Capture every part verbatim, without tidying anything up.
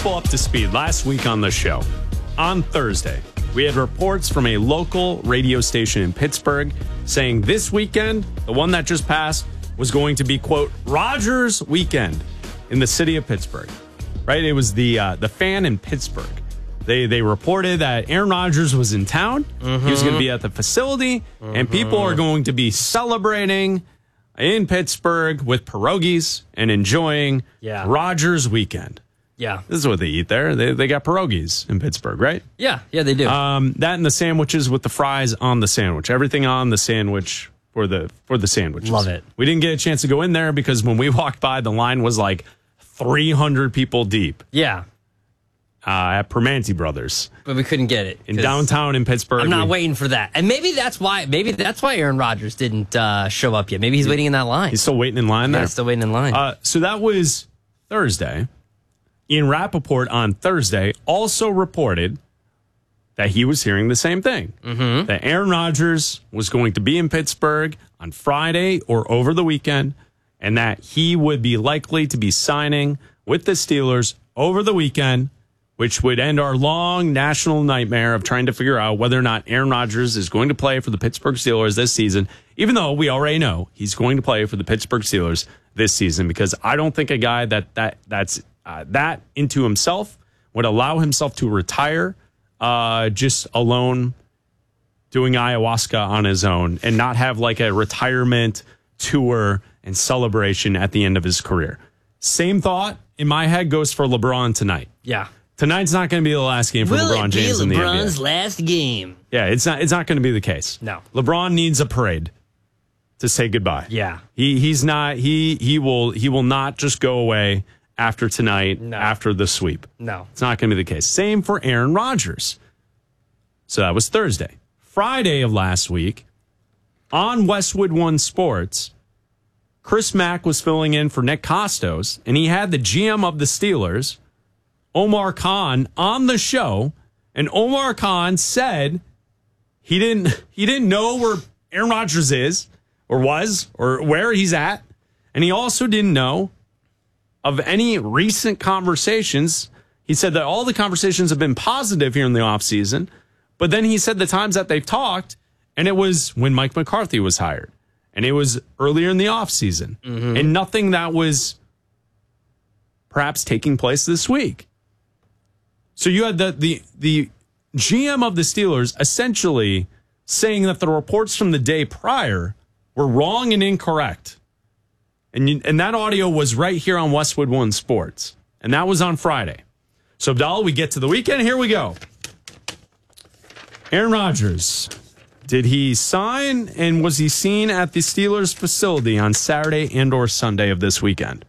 people up to speed. Last week on the show, on Thursday, we had reports from a local radio station in Pittsburgh saying this weekend, the one that just passed, was going to be, quote, Rodgers weekend in the city of Pittsburgh. Right? It was the uh, the Fan in Pittsburgh. They they reported that Aaron Rodgers was in town. Mm-hmm. He was going to be at the facility, mm-hmm. and people are going to be celebrating in Pittsburgh with pierogies and enjoying yeah. Rodgers weekend. Yeah. This is what they eat there. They they got pierogies in Pittsburgh, right? Yeah, yeah, they do. Um, that and the sandwiches with the fries on the sandwich. Everything on the sandwich for the for the sandwiches. Love it. We didn't get a chance to go in there because when we walked by, the line was like three hundred people deep. Yeah. Uh, at Permanente Brothers. But we couldn't get it. In downtown in Pittsburgh. I'm not we, waiting for that. And maybe that's why maybe that's why Aaron Rodgers didn't uh, show up yet. Maybe he's waiting in that line. He's still waiting in line there? Yeah, still waiting in line. Uh, so that was Thursday. Ian Rappaport on Thursday also reported that he was hearing the same thing. Mm-hmm. That Aaron Rodgers was going to be in Pittsburgh on Friday or over the weekend, and that he would be likely to be signing with the Steelers over the weekend, which would end our long national nightmare of trying to figure out whether or not Aaron Rodgers is going to play for the Pittsburgh Steelers this season, even though we already know he's going to play for the Pittsburgh Steelers this season, because I don't think a guy that that that's uh, that into himself would allow himself to retire uh, just alone doing ayahuasca on his own and not have like a retirement tour and celebration at the end of his career. Same thought in my head goes for LeBron tonight. Yeah. Tonight's not going to be the last game for Will LeBron it be James in the N B A. LeBron's last game? Yeah, it's not. It's not going to be the case. No. LeBron needs a parade to say goodbye. Yeah. He he's not. He he will he will not just go away after tonight. No. After the sweep. No. It's not going to be the case. Same for Aaron Rodgers. So that was Thursday. Friday of last week on Westwood One Sports, Chris Mack was filling in for Nick Costos, and he had the G M of the Steelers, Omar Khan, on the show, and Omar Khan said he didn't he didn't know where Aaron Rodgers is or was or where he's at, and he also didn't know of any recent conversations. He said that all the conversations have been positive here in the offseason, but then he said the times that they've talked, and it was when Mike McCarthy was hired, and it was earlier in the offseason, mm-hmm. and nothing that was perhaps taking place this week. So you had the, the the G M of the Steelers essentially saying that the reports from the day prior were wrong and incorrect. And you, and that audio was right here on Westwood One Sports. And that was on Friday. So, Abdallah, we get to the weekend. Here we go. Aaron Rodgers. Did he sign and was he seen at the Steelers facility on Saturday and or Sunday of this weekend?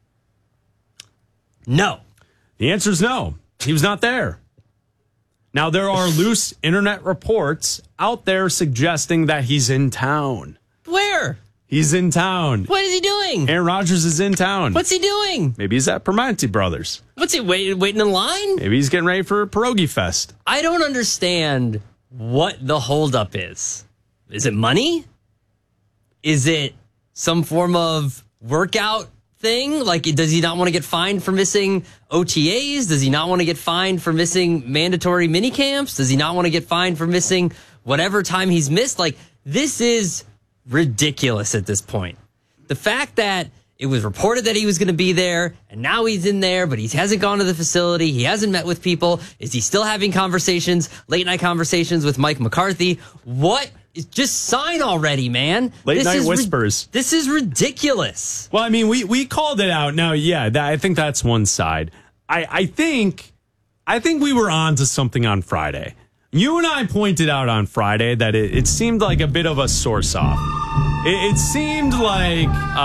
No. The answer is no. He was not there. Now, there are loose internet reports out there suggesting that he's in town. Where? He's in town. What is he doing? Aaron Rodgers is in town. What's he doing? Maybe he's at Permanente Brothers. What's he waiting waiting in line? Maybe he's getting ready for Pierogi Fest. I don't understand what the holdup is. Is it money? Is it some form of workout thing? Like, does he not want to get fined for missing O T As? Does he not want to get fined for missing mandatory mini camps? Does he not want to get fined for missing whatever time he's missed? Like, this is ridiculous at this point. The fact that it was reported that he was going to be there, and now he's in there, but he hasn't gone to the facility. He hasn't met with people. Is he still having conversations, late night conversations with Mike McCarthy? What? Just sign already, man. Late this night is whispers. Ri- this is ridiculous. Well, I mean, we, we called it out. Now, yeah, that, I think that's one side. I, I think I think we were on to something on Friday. You and I pointed out on Friday that it, it seemed like a bit of a source off. It, it seemed like... Uh,